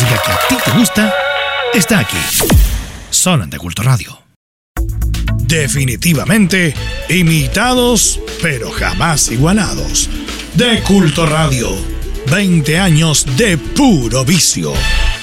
música que a ti te gusta está aquí, solo en De Culto Radio. Definitivamente imitados, pero jamás igualados. De Culto Radio, 20 años de puro vicio.